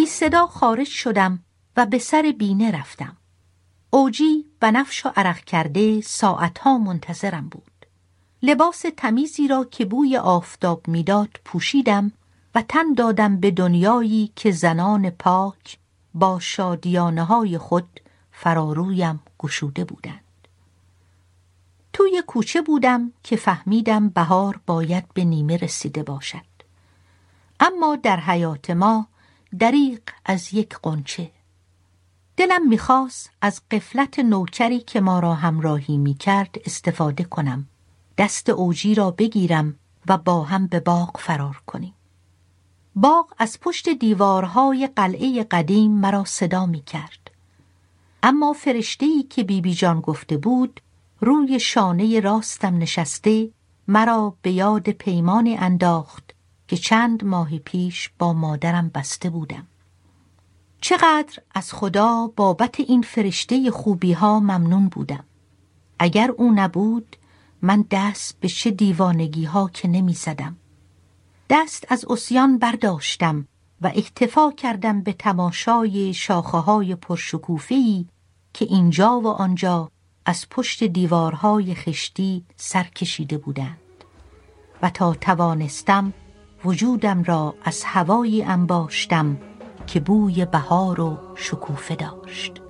صدا خارج شدم و به سر بینه رفتم. اوجی بنفش و عرق کرده ساعتها منتظرم بود. لباس تمیزی را که بوی آفتاب میداد پوشیدم و تن دادم به دنیایی که زنان پاک با شادیانه‌های خود فرارویم گشوده بودند. توی کوچه بودم که فهمیدم بهار باید به نیمه رسیده باشد. اما در حیات ما دریغ از یک غنچه. دلم میخواست از غفلت نوکری که ما را همراهی میکرد استفاده کنم، دست اوجی را بگیرم و با هم به باغ فرار کنیم. باغ از پشت دیوارهای قلعه قدیم مرا صدا میکرد. اما فرشته‌ای که بیبی جان گفته بود روی شانه راستم نشسته مرا به یاد پیمانی انداخت که چند ماه پیش با مادرم بسته بودم. چقدر از خدا بابت این فرشته خوبی ها ممنون بودم. اگر او نبود من دست به چه دیوانگی ها که نمی زدم. دست از عصیان برداشتم و اکتفا کردم به تماشای شاخه های پرشکوفه‌ای که اینجا و آنجا از پشت دیوارهای خشتی سر کشیده بودند و تا توانستم وجودم را از هوایی انباشتم که بوی بهار و شکوفه داشت.